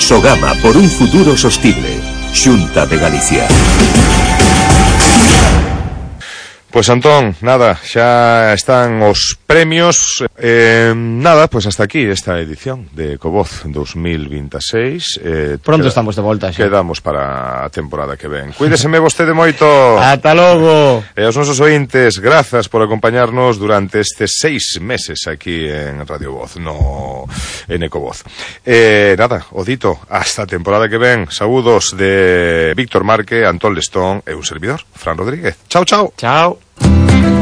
Sogama por un futuro sostible. Xunta de Galicia. Pois Antón, nada, xa están os premios. Nada, pois hasta aquí esta edición de Ecovoz 2026. Pronto estamos de volta xa. Quedamos para a temporada que ven. Cuídeseme vostede moito. Ata logo. E aos nosos ointes, grazas por acompañarnos durante estes 6 meses aquí en Radio Voz, en Ecovoz. Nada, o dito, hasta a temporada que ven. Saúdos de Víctor Marque, Antón Lestón e un servidor, Fran Rodríguez. Chao, chao. Chao.